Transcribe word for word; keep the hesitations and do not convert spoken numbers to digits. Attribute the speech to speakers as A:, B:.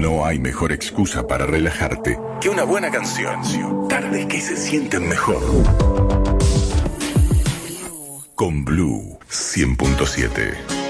A: No hay mejor excusa para relajarte que una buena canción. Tardes que se sienten mejor. Con Blue cien punto siete.